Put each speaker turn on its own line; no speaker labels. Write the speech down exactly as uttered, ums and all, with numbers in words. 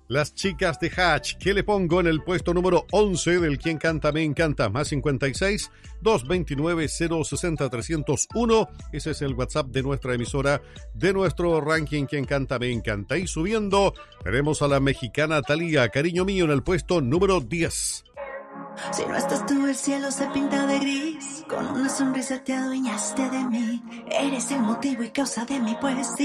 Las chicas de Hatch, que le pongo en el puesto número once del Quien Canta Me Encanta, más cincuenta y seis, doscientos veintinueve, cero sesenta, trescientos uno. Ese es el WhatsApp de nuestra emisora, de nuestro ranking Quien Canta Me Encanta. Y subiendo, tenemos a la mexicana Thalía, Cariño Mío, en el puesto número diez.
Si no estás tú, el cielo se pinta de gris. Con una sonrisa te adueñaste de mí. Eres el motivo y causa de mi poesía.